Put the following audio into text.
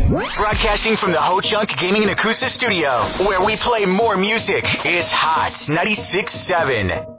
Broadcasting from the Ho Chunk Gaming and Acoustic Studio, where we play more music. It's Hot 96.7.